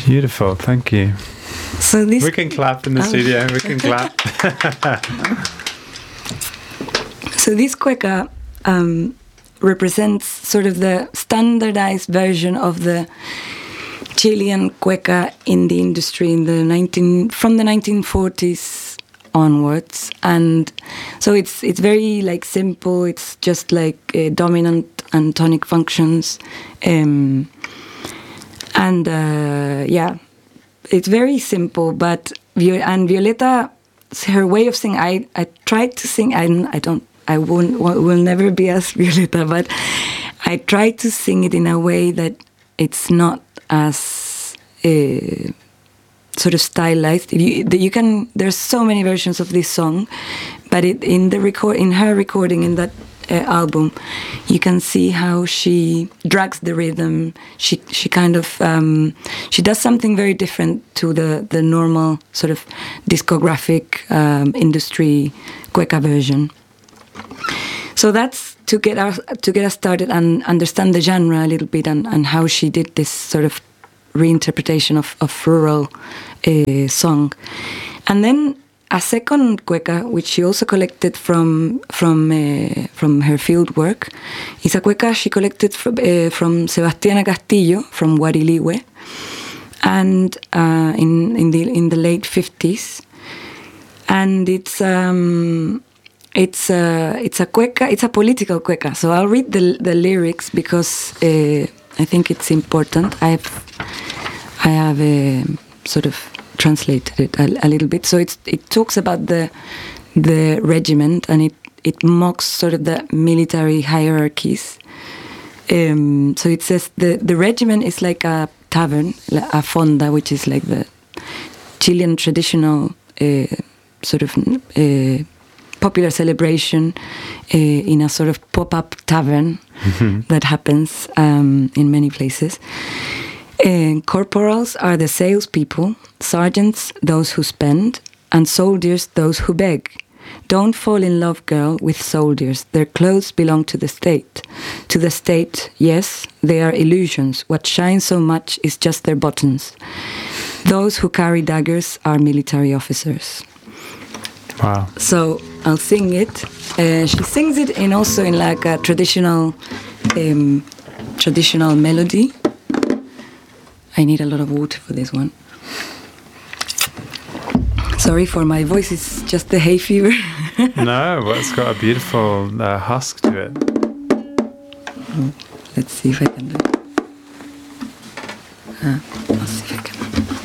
Beautiful, thank you. So this We can clap in the studio. We can clap. So this cueca represents sort of the standardized version of the Chilean cueca in the industry from the 1940s onwards, and so it's very like simple. It's just like dominant and tonic functions, and it's very simple. But Violeta, her way of singing, I tried to sing. I will never be as Violeta, but I tried to sing it in a way that it's not as sort of stylized. There's so many versions of this song, but in her recording in that album, you can see how she drags the rhythm. She kind of she does something very different to the normal sort of discographic industry cueca version. So that's to get us started and understand the genre a little bit and how she did this sort of reinterpretation of rural song. And then a second cueca, which she also collected from her field work, is a cueca she collected from Sebastiana Castillo from Guariligüe, and in the late 50s, and it's a cueca. It's a political cueca. So I'll read the lyrics because I think it's important. I have sort of translated it a little bit. So it talks about the regiment, and it mocks sort of the military hierarchies. So it says the regiment is like a tavern, a fonda, which is like the Chilean traditional sort of popular celebration in a sort of pop-up tavern that happens in many places. Corporals are the salespeople, sergeants those who spend, and soldiers those who beg. Don't fall in love, girl, with soldiers. Their clothes belong to the state. To the state, yes, they are illusions. What shines so much is just their buttons. Those who carry daggers are military officers. Wow. So I'll sing it. She sings it also in like a traditional melody. I need a lot of water for this one. Sorry for my voice, it's just the hay fever. No, but it's got a beautiful husk to it. Let's see if I can do it. I'll see.